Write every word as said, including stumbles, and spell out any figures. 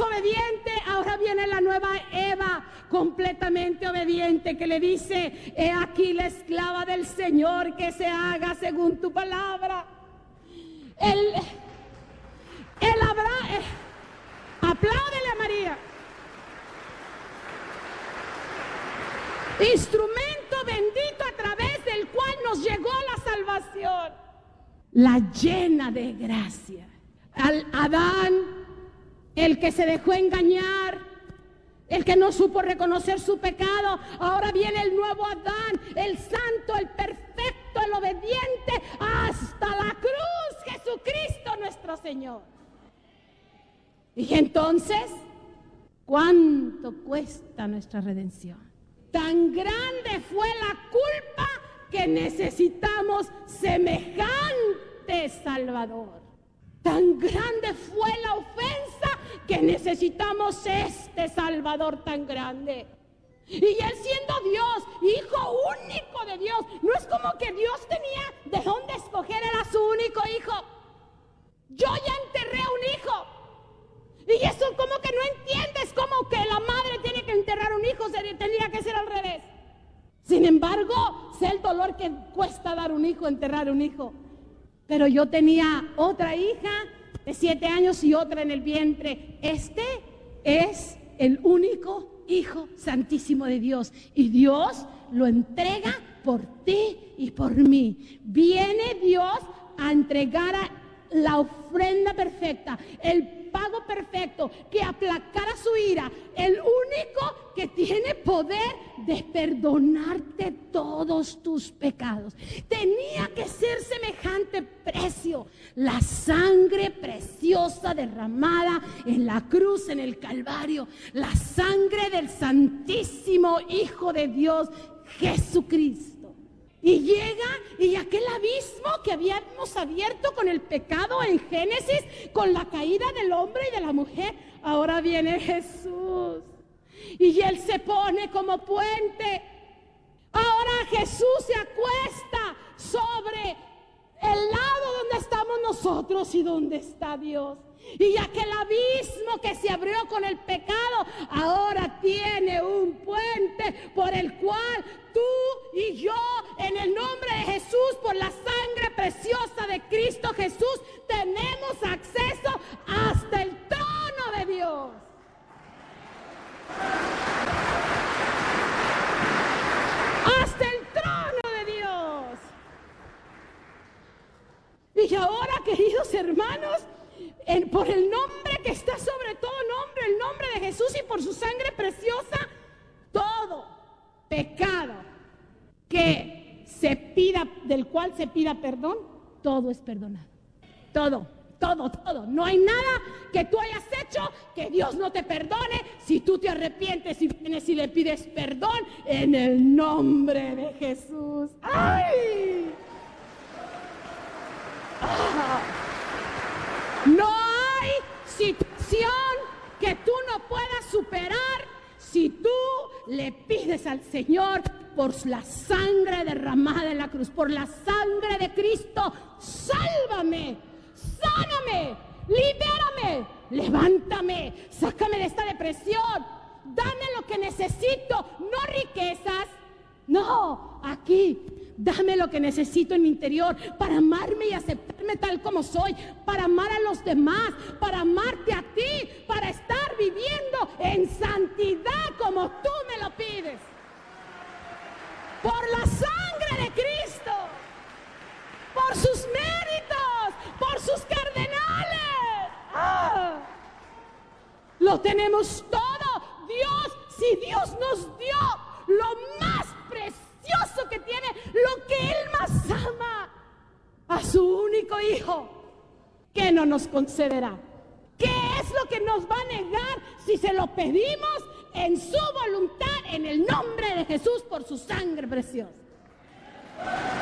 obediente, ahora viene la nueva Eva, completamente obediente, que le dice: he aquí la esclava del Señor, que se haga según tu palabra. Él, él habrá, eh, apláudele a María. Instrumento bendito a través del cual nos llegó la salvación. La llena de gracia. Al Adán, el que se dejó engañar, el que no supo reconocer su pecado, ahora viene el nuevo Adán, el santo, el perfecto, el obediente, hasta la cruz, Jesucristo nuestro Señor. Y entonces, ¿cuánto cuesta nuestra redención? Tan grande fue la culpa que necesitamos semejante Salvador. Tan grande fue la ofensa que necesitamos este Salvador tan grande. Y Él siendo Dios, Hijo único de Dios, no es como que Dios tenía de dónde escoger, era su único hijo. Yo ya enterré a un hijo. Y eso como que no entiendes, como que la madre tiene que enterrar a un hijo, se tendría que ser al revés. Sin embargo, sé el dolor que cuesta dar un hijo, enterrar un hijo. Pero yo tenía otra hija de siete años y otra en el vientre. Este es el único Hijo Santísimo de Dios. Y Dios lo entrega por ti y por mí. Viene Dios a entregar a la ofrenda perfecta, el pago perfecto, que aplacara su ira, el único que tiene poder de perdonarte todos tus pecados. Tenía que ser semejante precio, la sangre preciosa derramada en la cruz, en el Calvario, la sangre del Santísimo Hijo de Dios, Jesucristo. Y llega, y aquel abismo que habíamos abierto con el pecado en Génesis, con la caída del hombre y de la mujer, ahora viene Jesús. Y Él se pone como puente. Ahora Jesús se acuesta sobre el lado donde estamos nosotros y donde está Dios. Y aquel abismo que se abrió con el pecado, ahora tiene un puente por el cual tú y yo, en el nombre de Jesús, por la sangre preciosa de Cristo Jesús, tenemos acceso hasta el trono de Dios. Hasta el trono de Dios. Y ahora, queridos hermanos, En, por el nombre que está sobre todo nombre, el nombre de Jesús, y por su sangre preciosa, todo pecado que se pida, del cual se pida perdón, todo es perdonado. Todo, todo, todo. No hay nada que tú hayas hecho que Dios no te perdone si tú te arrepientes y vienes y le pides perdón en el nombre de Jesús. ¡Ay! ¡Ah! No hay situación que tú no puedas superar si tú le pides al Señor por la sangre derramada en la cruz, por la sangre de Cristo. Sálvame, sáname, libérame, levántame, sácame de esta depresión, dame lo que necesito, no riquezas, no, aquí. Dame lo que necesito en mi interior para amarme y aceptarme tal como soy, para amar a los demás, para amarte a ti, para estar viviendo en santidad como tú me lo pides. Por la sangre de Cristo, por sus méritos, por sus cardenales. ¡Ah! Lo tenemos todo. Dios, si Dios nos dio lo más precioso que tiene, lo que Él más ama, a su único Hijo, ¿qué no nos concederá? ¿Qué es lo que nos va a negar si se lo pedimos en su voluntad, en el nombre de Jesús, por su sangre preciosa?